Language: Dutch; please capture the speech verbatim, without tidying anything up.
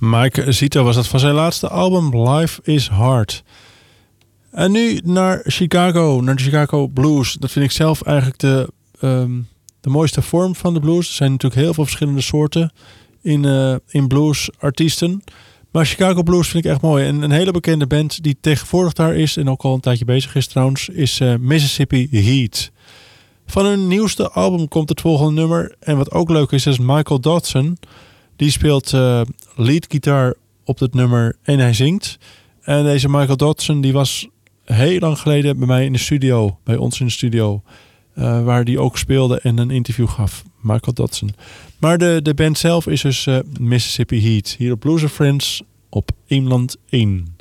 Mike Zito was dat van zijn laatste album Life is Hard. En nu naar Chicago, naar de Chicago Blues. Dat vind ik zelf eigenlijk de, um, de mooiste vorm van de blues. Er zijn natuurlijk heel veel verschillende soorten in, uh, in bluesartiesten. Maar Chicago Blues vind ik echt mooi. En een hele bekende band die tegenwoordig daar is en ook al een tijdje bezig is trouwens, is uh, Mississippi Heat. Van hun nieuwste album komt het volgende nummer. En wat ook leuk is, is Michael Dodson. Die speelt uh, leadgitaar op het nummer en hij zingt. En deze Michael Dodson die was heel lang geleden bij mij in de studio, bij ons in de studio, uh, waar die ook speelde en een interview gaf. Michael Dodson. Maar de, de band zelf is dus uh, Mississippi Heat. Hier op Blues and Friends op Eemland één.